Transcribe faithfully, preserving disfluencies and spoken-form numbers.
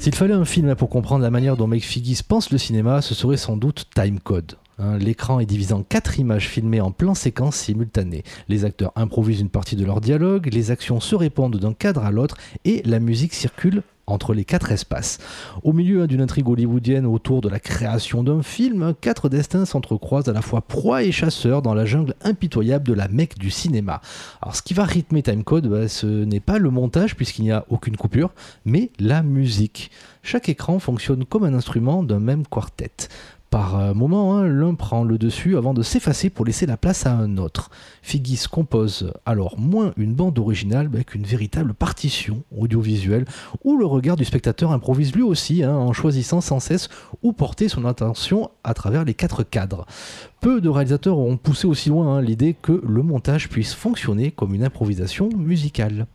S'il fallait un film pour comprendre la manière dont Mike Figgis pense le cinéma, ce serait sans doute Timecode. Hein, l'écran est divisé en quatre images filmées en plan séquence simultané. Les acteurs improvisent une partie de leur dialogue, les actions se répondent d'un cadre à l'autre et la musique circule entre les quatre espaces. Au milieu hein, d'une intrigue hollywoodienne autour de la création d'un film, quatre destins s'entrecroisent à la fois proie et chasseurs dans la jungle impitoyable de la Mecque du cinéma. Alors ce qui va rythmer Timecode, bah, ce n'est pas le montage puisqu'il n'y a aucune coupure, mais la musique. Chaque écran fonctionne comme un instrument d'un même quartet. Par moment, hein, l'un prend le dessus avant de s'effacer pour laisser la place à un autre. Figgis compose alors moins une bande originale bah, qu'une véritable partition audiovisuelle où le regard du spectateur improvise lui aussi hein, en choisissant sans cesse où porter son attention à travers les quatre cadres. Peu de réalisateurs ont poussé aussi loin hein, l'idée que le montage puisse fonctionner comme une improvisation musicale.